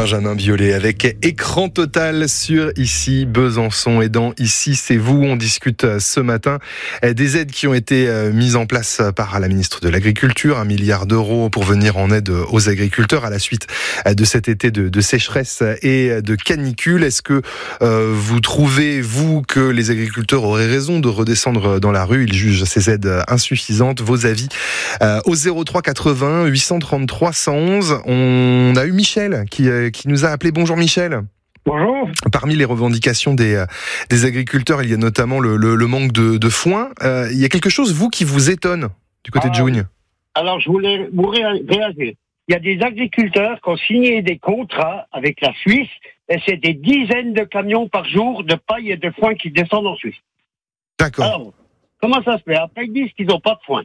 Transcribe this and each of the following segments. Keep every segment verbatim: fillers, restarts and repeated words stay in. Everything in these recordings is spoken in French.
Benjamin Biolay avec Écran Total sur Ici Besançon. Et dans Ici c'est vous, on discute ce matin des aides qui ont été mises en place par la ministre de l'Agriculture, un milliard d'euros pour venir en aide aux agriculteurs à la suite de cet été de, de sécheresse et de canicule. Est-ce que euh, vous trouvez, vous, que les agriculteurs auraient raison de redescendre dans la rue? Ils jugent ces aides insuffisantes. Vos avis euh, au zéro trois quatre-vingts huit cent trente-trois cent onze. On a eu Michel qui, qui nous a appelé. Bonjour Michel. Bonjour. Parmi les revendications des, des agriculteurs, il y a notamment le, le, le manque de, de foin. Euh, il y a quelque chose, vous, qui vous étonne du côté ah, de Jougne? Alors, je voulais vous réagir. Il y a des agriculteurs qui ont signé des contrats avec la Suisse et c'est des dizaines de camions par jour de paille et de foin qui descendent en Suisse. D'accord. Alors, comment ça se fait? Après, ils disent qu'ils n'ont pas de foin.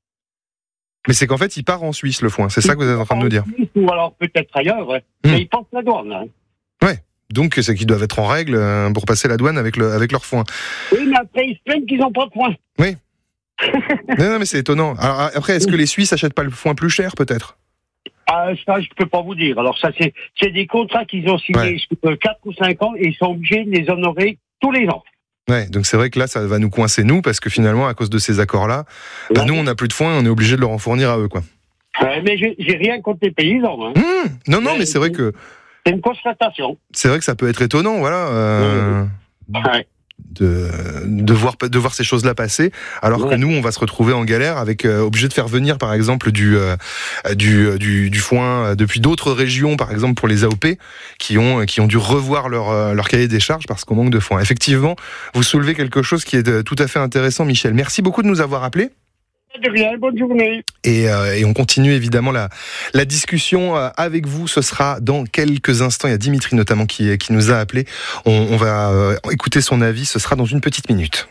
Mais c'est qu'en fait, il part en Suisse, le foin. C'est ça que vous êtes en train de nous dire. Ou alors peut-être ailleurs, ouais. Mmh. Mais ils passent la douane. Hein. Ouais. Donc, c'est qu'ils doivent être en règle pour passer la douane avec, le, avec leur foin. Oui, mais après, ils se plaignent qu'ils n'ont pas de foin. Oui. non, non, mais c'est étonnant. Alors, après, est-ce que les Suisses n'achètent pas le foin plus cher, peut-être? Ah, ça, je peux pas vous dire. Alors, ça, c'est, c'est des contrats qu'ils ont signés ouais. sur quatre ou cinq ans et ils sont obligés de les honorer tous les ans. Ouais, donc c'est vrai que là, ça va nous coincer, nous, parce que finalement, à cause de ces accords-là, ouais. bah, nous, on n'a plus de foin, on est obligé de leur en fournir à eux, quoi. Ouais, mais j'ai, j'ai rien contre les paysans. Hein. Mmh, non, non, mais, mais c'est vrai que... C'est une constatation. C'est vrai que ça peut être étonnant, voilà. Euh, ouais. De, de, voir, de voir ces choses-là passer, alors ouais. que nous, on va se retrouver en galère avec euh, obligé de faire venir, par exemple, du, euh, du, du, du foin depuis d'autres régions, par exemple pour les A O P, qui ont, qui ont dû revoir leur, leur cahier des charges parce qu'on manque de foin. Effectivement, vous soulevez quelque chose qui est de, tout à fait intéressant, Michel. Merci beaucoup de nous avoir appelés. De rien, bonne journée. Et, euh, et on continue évidemment la, la discussion euh, avec vous. Ce sera dans quelques instants. Il y a Dimitri notamment qui, qui nous a appelé. On, on va euh, écouter son avis. Ce sera dans une petite minute.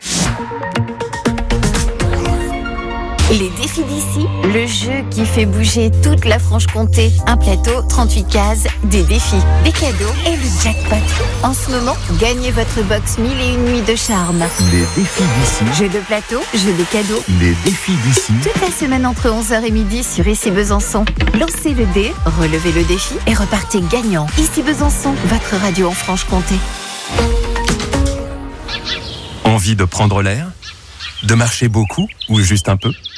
Les défis d'ici, le jeu qui fait bouger toute la Franche-Comté. Un plateau, trente-huit cases, des défis, des cadeaux et le jackpot. En ce moment, gagnez votre box mille et une nuits de charme. Les défis d'ici. Jeu de plateau, jeu des cadeaux. Les défis d'ici. Toute la semaine entre onze heures et midi sur Ici Besançon. Lancez le dé, relevez le défi et repartez gagnant. Ici Besançon, votre radio en Franche-Comté. Envie de prendre l'air? De marcher beaucoup ou juste un peu?